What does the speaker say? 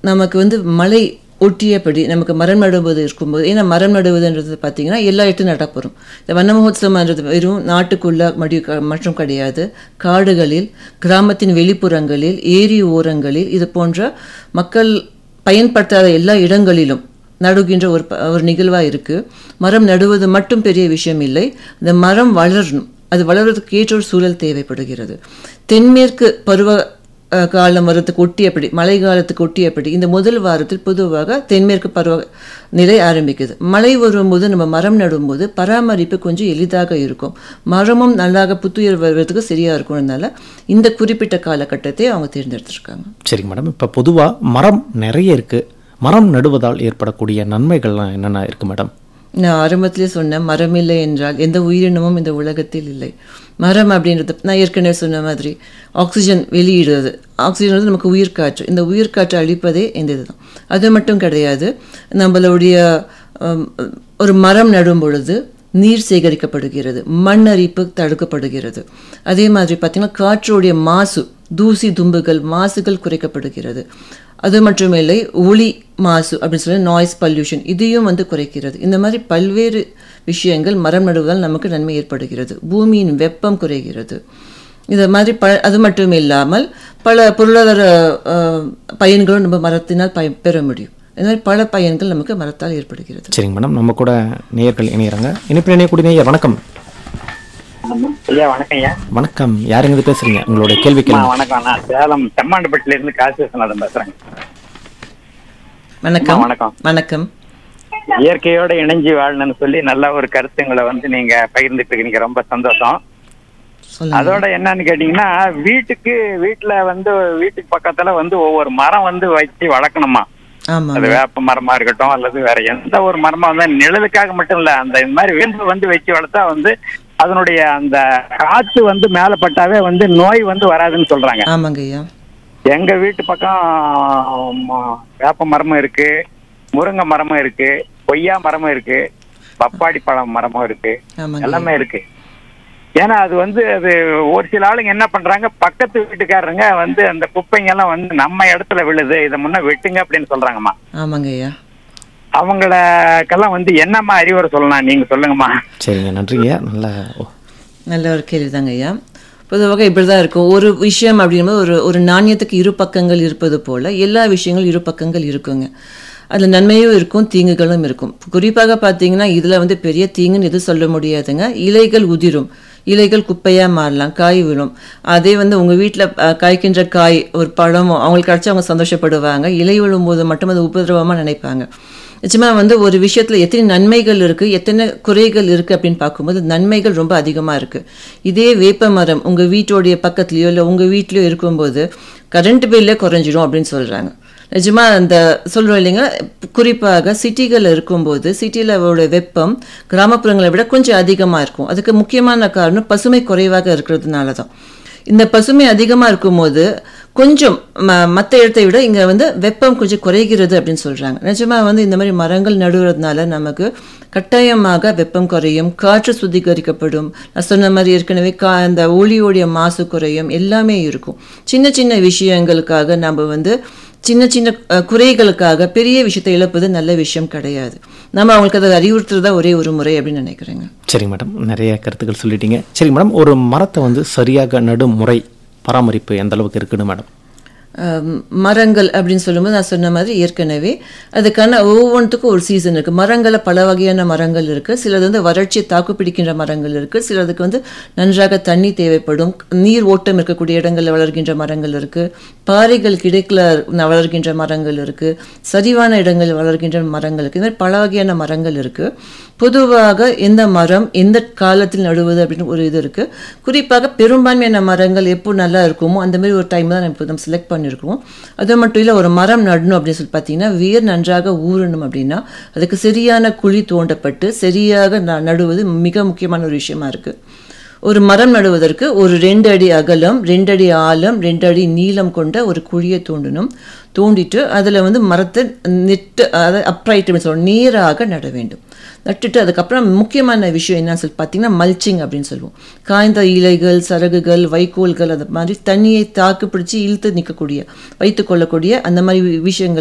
நமக்கு வந்து மழை ஒட்டியபடி நமக்கு மரம் நடுவது இருக்கும்போது, ஏன்னா மரம் நடுவதுன்றது பார்த்தீங்கன்னா எல்லா இடத்துலையும் நடப்பெறும். இந்த வன மகோத்சவம்ன்றது வெறும் நாட்டுக்குள்ள மற்றும் கிடையாது. காடுகளில், கிராமத்தின் வெளிப்புறங்களில், ஏரி ஓரங்களில், இது போன்ற மக்கள் பயன்படுத்தாத எல்லா இடங்களிலும் நடுகின்ற ஒரு நிகழ்வாக இருக்குது. மரம் நடுவது மட்டும் பெரிய விஷயம் இல்லை, இந்த மரம் வளரணும். அது வளர்வதற்கு ஏற்ற ஒரு சூழல் தேவைப்படுகிறது. தென்மேற்கு பருவ காலம் வரத்துக்கு ஒட்டியபடி, மழை காலத்துக்கு ஒட்டியபடி இந்த முதல் வாரத்தில் பொதுவாக தென்மேற்கு பருவ நிலை ஆரம்பிக்குது. மழை வரும்போது நம்ம மரம் நடும்போது பராமரிப்பு கொஞ்சம் எளிதாக இருக்கும். மரமும் நல்லாக புத்துயிர் வருவதற்கு சரியாக இருக்கும்னால இந்த குறிப்பிட்ட காலகட்டத்தை அவங்க தேர்ந்தெடுத்திருக்காங்க. சரிங்க மேடம். இப்போ பொதுவாக மரம் நிறைய இருக்குது. மரம் நடுவதால் ஏற்படக்கூடிய நன்மைகள்லாம் என்னென்ன இருக்குது மேடம்? நான் ஆரம்பத்திலே சொன்னேன், மரம் இல்லை என்றால் எந்த உயிரினமும் இந்த உலகத்தில் இல்லை. மரம் அப்படின்றது நான் ஏற்கனவே சொன்ன மாதிரி ஆக்சிஜன் வெளியிடுறது. ஆக்சிஜன் வந்து நமக்கு உயிர்காற்று. இந்த உயிர்காற்று அளிப்பதே இந்த இதுதான். அது மட்டும் கிடையாது, நம்மளுடைய ஒரு மரம் நடும் பொழுது நீர் சேகரிக்கப்படுகிறது, மண் அரிப்பு தடுக்கப்படுகிறது. அதே மாதிரி பார்த்திங்கன்னா காற்றுடைய மாசு, தூசி தும்புகள், மாசுகள் குறைக்கப்படுகிறது. அது மட்டும் இல்லை, ஒளி மாசு அப்படின்னு சொல்லி நாய்ஸ் பொல்யூஷன், இதையும் வந்து குறைக்கிறது. இந்த மாதிரி பல்வேறு விஷயங்கள் மரம் நடுவதால் நமக்கு நன்மை ஏற்படுகிறது. பூமியின் வெப்பம் குறைகிறது. இது மாதிரி அது மட்டும் இல்லாமல் பல பொருளாதார பயன்களும் நம்ம மரத்தினால் பெற முடியும். இந்த மாதிரி பல பயன்கள் நமக்கு மரத்தால் ஏற்படுகிறது. சரிங்க மேடம். நம்ம கூட நேயர்கள் இணையறாங்க. இணைப்பில் இணையக்கூடிய நேயர் வணக்கம். ஐயா வணக்கம். ஐயா வணக்கம். யாருங்க பேசுறீங்க? உங்களோட கேள்வி கேளுங்க. வணக்கம். நான் சேலம் செம்மாண்டப்பட்டில இருந்து காசிநாதன் பேசுறேன். வணக்கம். வணக்கம். வணக்கம். இயற்கையோட இணைஞ்சு வாழணும்னு சொல்லி நல்ல ஒரு கருத்துங்களை வந்து நீங்க பகிர்ந்துட்டு இருக்கீங்க, ரொம்ப சந்தோஷம். அதோட என்னன்னு கேட்டீங்கன்னா, வீட்டுல வந்து வீட்டுக்கு பக்கத்துல வந்து ஒவ்வொரு மரம் வந்து வச்சு வளர்க்கணுமா. அது வேப்ப மரமா இருக்கட்டும் அல்லது வேற எந்த ஒரு மரமா இருந்தா நிழலுக்காக மட்டும் இல்ல, அந்த இந்த மாதிரி வேம்பு வந்து வச்சு வளர்த்தா வந்து அதனுடைய அந்த காத்து வந்து மேல பட்டாவே வந்து நோய் வந்து வராதுன்னு சொல்றாங்க. ஆமாங்க ஐயா. எங்க வீட்டு பக்கம் வேப்ப மரமும் இருக்கு, முருங்கை மரமும் இருக்கு, கொய்யா மரமும் இருக்கு, பப்பாளி பழம் மரமும் இருக்கு, எல்லாமே இருக்கு. ஏன்னா அது வந்து அது ஒரு சில ஆளுங்க என்ன பண்றாங்க, பக்கத்து வீட்டுக்காரங்க வந்து அந்த குப்பைங்க எல்லாம் வந்து நம்ம இடத்துல விழுது, இதை முன்ன வெட்டுங்க அப்படின்னு சொல்றாங்கம்மா. ஆமாங்க ஐயா. அவங்களுக்கெல்லாம் வந்து என்னம்மா அறிவுரை சொல்லலாம், நீங்க சொல்லுங்கம்மா. சரிங்க, நன்றிங்க. நல்ல ஒரு கேள்விதாங்க ஐயா. பொதுவாக இப்படிதான் இருக்கும். ஒரு விஷயம் அப்படிங்கும்போது ஒரு நாணயத்துக்கு இரு பக்கங்கள் இருப்பது போல எல்லா விஷயங்களும் இரு பக்கங்கள் இருக்குங்க. அதில் நன்மையும் இருக்கும், தீங்குகளும் இருக்கும். குறிப்பாக பார்த்தீங்கன்னா இதில் வந்து பெரிய தீங்குன்னு எதுவும் சொல்ல முடியாதுங்க. இலைகள் உதிரும், இலைகள் குப்பையாக மாறலாம், காய் விழும். அதே வந்து உங்கள் வீட்டில் காய்க்கின்ற காய் ஒரு பழமோ அவங்களுக்கு கிடச்சி அவங்க சந்தோஷப்படுவாங்க. இலை விழும்போது மட்டும் அது உபதிரவமாக நினைப்பாங்க. நிச்சயமாக வந்து ஒரு விஷயத்தில் எத்தனை நன்மைகள் இருக்குது, எத்தனை குறைகள் இருக்குது அப்படின்னு பார்க்கும்போது நன்மைகள் ரொம்ப அதிகமாக இருக்குது. இதே வேப்ப மரம் உங்கள் வீட்டோடைய பக்கத்துலையோ இல்லை உங்கள் வீட்லேயோ இருக்கும்போது கரண்ட் பில்லே குறைஞ்சிடும் அப்படின்னு சொல்கிறாங்க. நிஜமாக அந்த சொல்கிறோம் இல்லைங்க. குறிப்பாக சிட்டிகளில் இருக்கும்போது சிட்டியில் வெப்பம் கிராமப்புறங்களை விட கொஞ்சம் அதிகமாக இருக்கும். அதுக்கு முக்கியமான காரணம் பசுமை குறைவாக இருக்கிறதுனால தான். இந்த பசுமை அதிகமாக இருக்கும்போது கொஞ்சம் மற்ற இடத்தை விட இங்கே வந்து வெப்பம் கொஞ்சம் குறைகிறது அப்படின்னு சொல்கிறாங்க. நிஜமாக வந்து இந்த மாதிரி மரங்கள் நடுவதுனால நமக்கு கட்டாயமாக வெப்பம் குறையும், காற்று சுத்திகரிக்கப்படும். நான் சொன்ன மாதிரி ஏற்கனவே அந்த ஒளியோடைய மாசு குறையும், எல்லாமே இருக்கும். சின்ன சின்ன விஷயங்களுக்காக நம்ம வந்து சின்ன சின்ன குறைகளுக்காக பெரிய விஷயத்தை இழப்பது நல்ல விஷயம் கிடையாது. நம்ம அவங்களுக்கு அதை அறிவுறுத்துறதா ஒரே ஒரு முறை அப்படின்னு நினைக்கிறேங்க. சரிங்க மேடம், நிறைய கருத்துக்கள் சொல்லிட்டீங்க. சரிங்க மேடம், ஒரு மரத்தை வந்து சரியாக நடும் முறை, பராமரிப்பு எந்த அளவுக்கு இருக்குன்னு மேடம்? மரங்கள் அப்படின்னு சொல்லும்போது நான் சொன்ன மாதிரி ஏற்கனவே அதுக்கான ஒவ்வொன்றுத்துக்கும் ஒரு சீசன் இருக்குது. மரங்களில் பல வகையான மரங்கள் இருக்குது. சிலது வந்து வறட்சியை தாக்கு பிடிக்கின்ற மரங்கள் இருக்குது. சிலதுக்கு வந்து நன்றாக தண்ணி தேவைப்படும், நீர் ஓட்டம் இருக்கக்கூடிய இடங்களில் வளர்கின்ற மரங்கள் இருக்குது. பாறைகள் கிடைக்கல வளர்கின்ற மரங்கள் இருக்குது. சரிவான இடங்களில் வளர்கின்ற மரங்கள் இருக்குது. இந்த மாதிரி பல வகையான மரங்கள் இருக்குது. பொதுவாக எந்த மரம் எந்த காலத்தில் நடுவது அப்படின்னு ஒரு இது இருக்குது. குறிப்பாக பெரும்பான்மையான மரங்கள் எப்போ நல்லா இருக்குமோ அந்த மாதிரி ஒரு டைம் தான் இப்போ நம்ம செலக்ட் பண்ணியிருக்கோம். அது மட்டும் இல்லை, ஒரு மரம் நடணும் அப்படின்னு சொல்லி பார்த்தீங்கன்னா வேர் நன்றாக ஊறணும் அப்படின்னா அதுக்கு சரியான குழி தோண்டப்பட்டு சரியாக நடுவது மிக முக்கியமான ஒரு விஷயமா இருக்குது. ஒரு மரம் நடுவதற்கு ஒரு 2 அடி அகலம், 2 அடி ஆழம், 2 அடி நீளம் கொண்ட ஒரு குழியை தோண்டணும். தோண்டிட்டு அதில் வந்து மரத்தை நெட்டு அதை அப்ரைட்டு சொல்லணும், நேராக நட வேண்டும். நட்டுட்டு அதுக்கப்புறம் முக்கியமான விஷயம் என்னன்னு சொல்லி பார்த்தீங்கன்னா மல்ச்சிங் அப்படின்னு சொல்லுவோம். காய்ந்த இலைகள், சரகுகள், வைக்கோல்கள், அது மாதிரி தண்ணியை தாக்கு பிடிச்சி இழுத்து நிற்கக்கூடிய வைத்து கொள்ளக்கூடிய அந்த மாதிரி விஷயங்கள்